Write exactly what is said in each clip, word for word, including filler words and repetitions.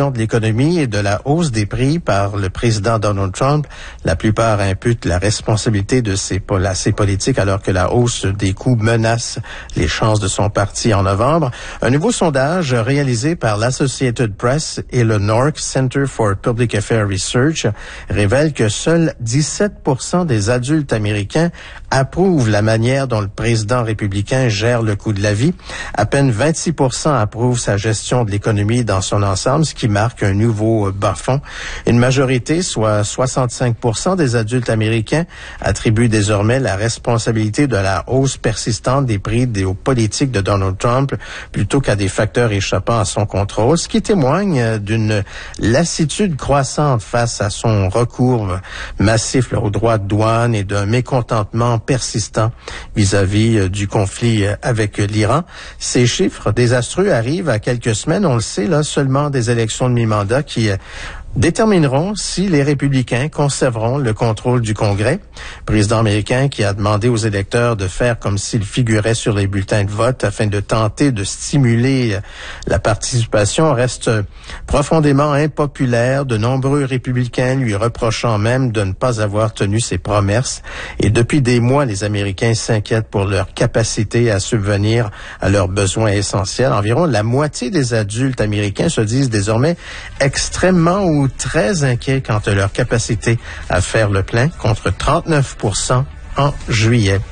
gestion de l'économie et de la hausse des prix par le président Donald Trump. La plupart imputent la responsabilité de ses, à ses politiques alors que la hausse des coûts menace les chances de son parti en novembre. Un nouveau sondage réalisé par l'Associated Press et le N O R C, Center for Public Affairs Research, révèle que seuls dix-sept pour cent des adultes américains approuvent la manière dont le président républicain gère le coût de la vie. À peine vingt-six pour cent approuvent sa gestion de l'économie dans son ensemble, ce qui marque un nouveau bas-fond. Une majorité, soit soixante-cinq pour cent des adultes américains, attribuent désormais la responsabilité de la hausse persistante des prix des aux politiques de Donald Trump plutôt qu'à des facteurs échappant à son contrôle, ce qui témoigne d'une lassitude croissante face à son recours massif aux droits de douane et d'un mécontentement persistant vis-à-vis du conflit avec l'Iran. Ces chiffres désastreux arrivent à quelques semaines, on le sait, là, seulement des élections de mi-mandat qui détermineront si les républicains conserveront le contrôle du Congrès. Le président américain qui a demandé aux électeurs de faire comme s'il figurait sur les bulletins de vote afin de tenter de stimuler la participation reste profondément impopulaire, de nombreux républicains lui reprochant même de ne pas avoir tenu ses promesses. Et depuis des mois, les Américains s'inquiètent pour leur capacité à subvenir à leurs besoins essentiels. Environ la moitié des adultes américains se disent désormais extrêmement ou très inquiets quant à leur capacité à faire le plein, contre trente-neuf pour cent en juillet.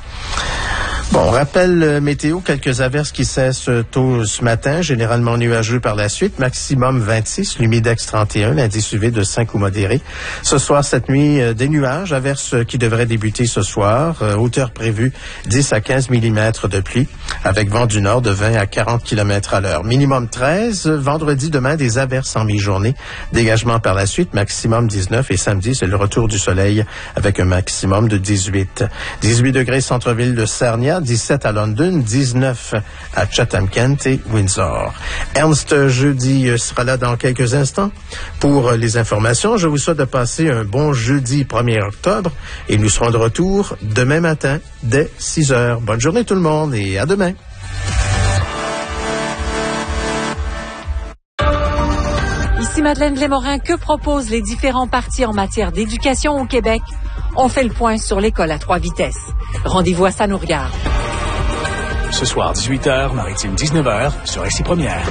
Bon, rappel météo, quelques averses qui cessent tôt ce matin, généralement nuageux par la suite, maximum vingt-six, l'humidex trente et un, l'indice U V de cinq ou modéré. Ce soir, cette nuit, des nuages, averses qui devraient débuter ce soir, euh, hauteur prévue dix à quinze millimètres de pluie, avec vent du nord de vingt à quarante kilomètres à l'heure. Minimum treize, vendredi demain, des averses en mi-journée, dégagement par la suite, maximum dix-neuf, et samedi, c'est le retour du soleil avec un maximum de dix-huit. dix-huit degrés centre-ville de Sarnia, dix-sept à London, dix-neuf à Chatham-Kent et Windsor. Ernst Jeudi sera là dans quelques instants. Pour les informations, je vous souhaite de passer un bon jeudi premier octobre et nous serons de retour demain matin dès six heures. Bonne journée tout le monde et à demain. Ici Madeleine Lémorin, que proposent les différents partis en matière d'éducation au Québec? On fait le point sur l'école à trois vitesses. Rendez-vous à Ça nous regarde. Ce soir, dix-huit heures, Maritime dix-neuf heures, sur R C Première.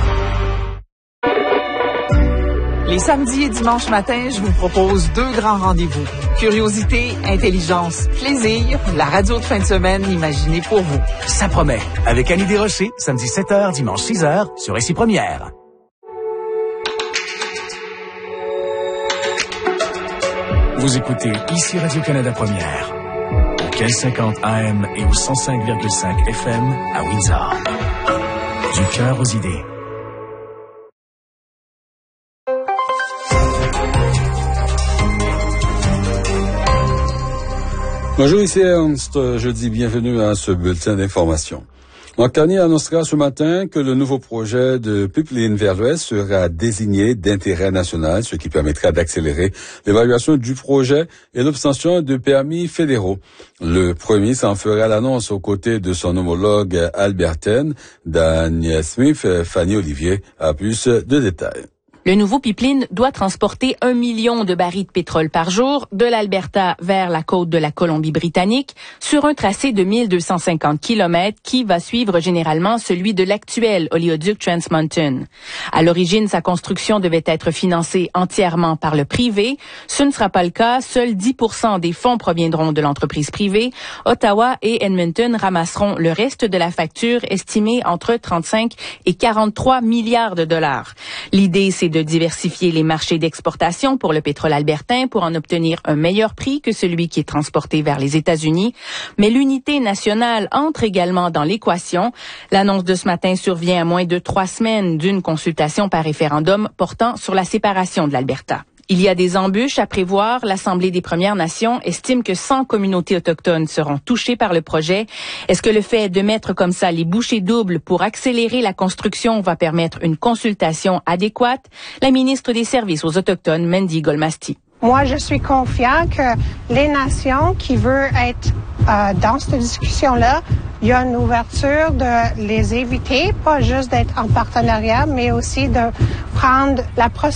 Les samedis et dimanches matins, je vous propose deux grands rendez-vous. Curiosité, intelligence, plaisir, la radio de fin de semaine imaginée pour vous. Ça promet. Avec Annie Desrochers, samedi sept heures, dimanche six heures, sur R C Première. Vous écoutez ici Radio-Canada Première, au mille cinquante A M et au cent cinq virgule cinq F M à Windsor. Du cœur aux idées. Bonjour, ici Ernst. Je dis bienvenue à ce bulletin d'information. Marc Carnier annoncera ce matin que le nouveau projet de pipeline vers l'Ouest sera désigné d'intérêt national, ce qui permettra d'accélérer l'évaluation du projet et l'obtention de permis fédéraux. Le premier s'en fera l'annonce aux côtés de son homologue albertaine, Daniel Smith. Fanny Olivier a plus de détails. Le nouveau pipeline doit transporter un million de barils de pétrole par jour de l'Alberta vers la côte de la Colombie-Britannique sur un tracé de mille deux cent cinquante kilomètres qui va suivre généralement celui de l'actuel oléoduc Trans Mountain. À l'origine, sa construction devait être financée entièrement par le privé. Ce ne sera pas le cas. Seuls dix pour cent des fonds proviendront de l'entreprise privée. Ottawa et Edmonton ramasseront le reste de la facture, estimée entre trente-cinq et quarante-trois milliards de dollars. L'idée, c'est de diversifier les marchés d'exportation pour le pétrole albertain pour en obtenir un meilleur prix que celui qui est transporté vers les États-Unis. Mais l'unité nationale entre également dans l'équation. L'annonce de ce matin survient à moins de trois semaines d'une consultation par référendum portant sur la séparation de l'Alberta. Il y a des embûches à prévoir. L'Assemblée des Premières Nations estime que cent communautés autochtones seront touchées par le projet. Est-ce que le fait de mettre comme ça les bouchées doubles pour accélérer la construction va permettre une consultation adéquate? La ministre des Services aux Autochtones, Mandy Golmasti. Moi, je suis confiant que les nations qui veulent être euh, dans cette discussion-là, il y a une ouverture de les éviter, pas juste d'être en partenariat, mais aussi de prendre la procédure